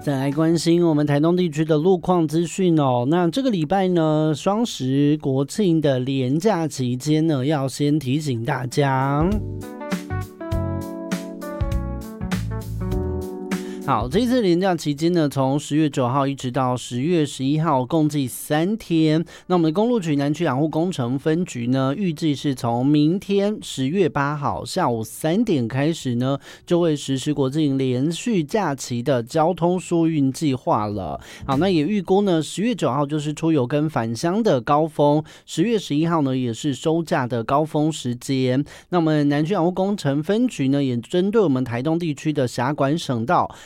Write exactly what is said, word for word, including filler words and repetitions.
再来关心我们台东地区的路况资讯哦。那这个礼拜呢，双十国庆的连假期间呢，要先提醒大家。好，这次连假期间呢，从十月九号一直到十月十一号，共计三天。那我们的公路局南区养护工程分局呢，预计是从明天十月八号下午三点开始呢，就会实施国庆连续假期的交通疏运计划了。好，那也预估呢，十月九号就是出游跟返乡的高峰，十月十一号呢也是收假的高峰时间。那我们南区养护工程分局呢，也针对我们台东地区的辖管省道，